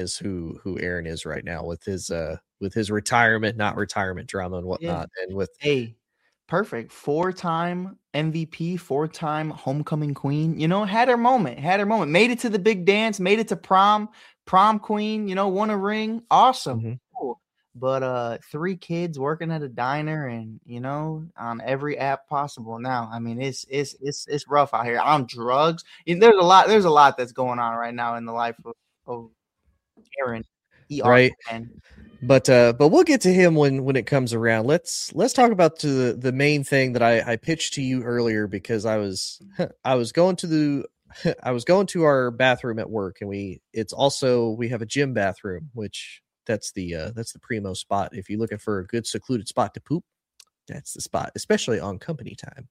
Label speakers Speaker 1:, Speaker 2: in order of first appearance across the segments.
Speaker 1: is who Aaron is right now with his retirement, not retirement drama and whatnot.
Speaker 2: Yeah.
Speaker 1: And with
Speaker 2: perfect 4-time MVP, 4-time homecoming queen. Had her moment. Made it to the big dance. Made it to prom queen. Won a ring. Awesome. Cool. But 3 kids working at a diner and on every app possible now. I mean, it's rough out here. On drugs. There's a lot that's going on right now in the life of Aaron.
Speaker 1: right. But we'll get to him when it comes around. Let's talk about the main thing that I pitched to you earlier, because I was going to our bathroom at work, and we have a gym bathroom, which that's the primo spot. If you're looking for a good secluded spot to poop, that's the spot, especially on company time.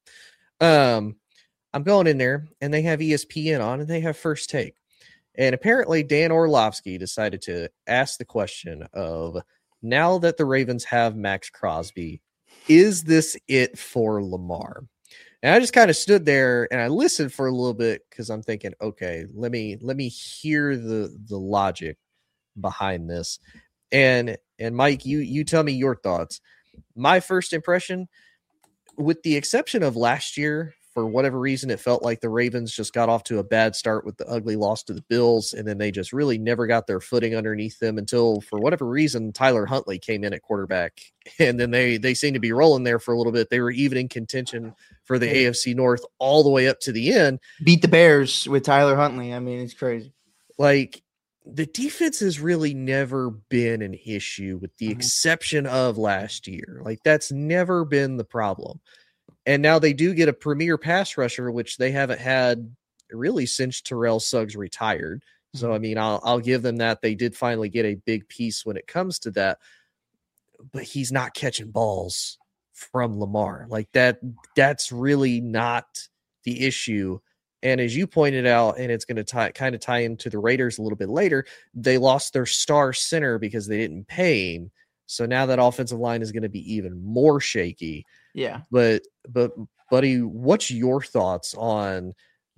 Speaker 1: I'm going in there, and they have ESPN on, and they have First Take. And apparently Dan Orlovsky decided to ask the question of, now that the Ravens have Max Crosby, is this it for Lamar? And I just kind of stood there and I listened for a little bit, because I'm thinking, okay, let me hear the logic behind this. And Mike, you tell me your thoughts. My first impression, with the exception of last year, for whatever reason, it felt like the Ravens just got off to a bad start with the ugly loss to the Bills, and then they just really never got their footing underneath them until, for whatever reason, Tyler Huntley came in at quarterback, and then they seemed to be rolling there for a little bit. They were even in contention for the AFC North all the way up to the end.
Speaker 2: Beat the Bears with Tyler Huntley. I mean, it's crazy.
Speaker 1: Like, the defense has really never been an issue, with the exception of last year. Like, that's never been the problem. And now they do get a premier pass rusher, which they haven't had really since Terrell Suggs retired. So, I mean, I'll give them that. They did finally get a big piece when it comes to that. But he's not catching balls from Lamar. Like, that's really not the issue. And as you pointed out, and it's going to kind of tie into the Raiders a little bit later, they lost their star center because they didn't pay him. So now that offensive line is going to be even more shaky.
Speaker 2: Yeah.
Speaker 1: But buddy, what's your thoughts on,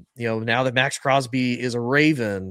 Speaker 1: now that Max Crosby is a Raven,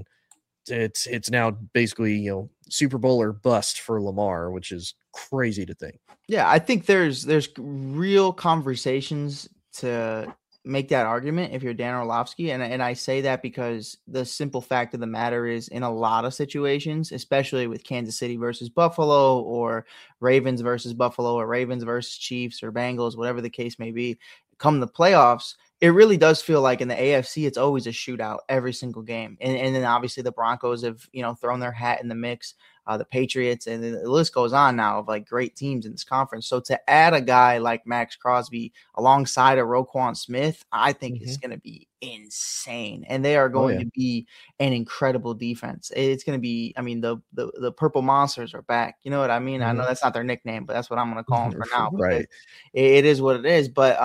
Speaker 1: it's now basically, Super Bowl or bust for Lamar, which is crazy to think.
Speaker 2: Yeah, I think there's real conversations to make that argument if you're Dan Orlovsky. And I say that because the simple fact of the matter is, in a lot of situations, especially with Kansas City versus Buffalo, or Ravens versus Buffalo, or Ravens versus Chiefs or Bengals, whatever the case may be, come the playoffs, it really does feel like in the AFC, it's always a shootout every single game. And then obviously the Broncos have, thrown their hat in the mix, the Patriots, and the list goes on now of like great teams in this conference. So to add a guy like Max Crosby alongside a Roquan Smith, I think is going to be insane. And they are going to be an incredible defense. It's going to be, I mean, the Purple Monsters are back. You know what I mean? I know that's not their nickname, but that's what I'm going to call them for now.
Speaker 1: Right.
Speaker 2: It is what it is. But,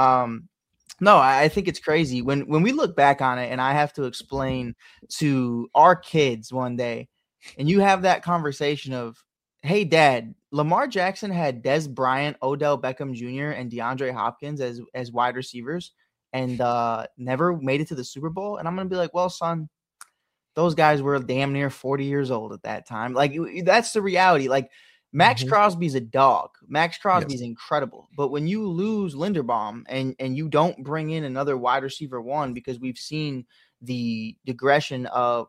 Speaker 2: no, I think it's crazy when we look back on it, and I have to explain to our kids one day, and you have that conversation of, hey, Dad, Lamar Jackson had Des Bryant, Odell Beckham Jr., and DeAndre Hopkins as wide receivers, and never made it to the Super Bowl. And I'm going to be like, well, son, those guys were damn near 40 years old at that time. Like, that's the reality. Like, Max Crosby's a dog. Max Crosby's incredible. But when you lose Linderbaum and you don't bring in another wide receiver one, because we've seen the regression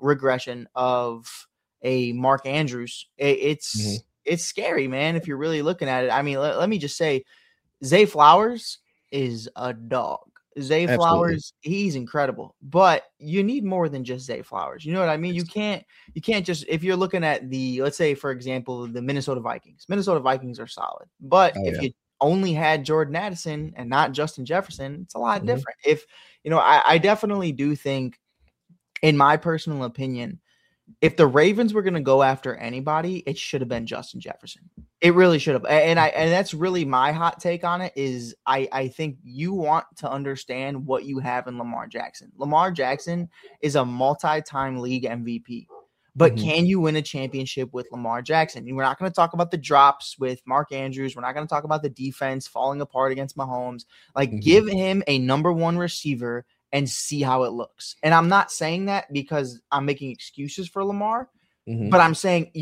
Speaker 2: of a Mark Andrews, it's scary, man, if you're really looking at it. I mean, let me just say, Zay Flowers is a dog. Zay Flowers, he's incredible, but you need more than just Zay Flowers. You know what I mean? You can't just, if you're looking at let's say, for example, the Minnesota Vikings are solid, but if you only had Jordan Addison and not Justin Jefferson, it's a lot different. If, I definitely do think, in my personal opinion, if the Ravens were going to go after anybody, it should have been Justin Jefferson. It really should have. And that's really my hot take on it is I think you want to understand what you have in Lamar Jackson. Lamar Jackson is a multi-time league MVP. But can you win a championship with Lamar Jackson? We're not going to talk about the drops with Mark Andrews. We're not going to talk about the defense falling apart against Mahomes. Like, give him a number one receiver and see how it looks. And I'm not saying that because I'm making excuses for Lamar, but I'm saying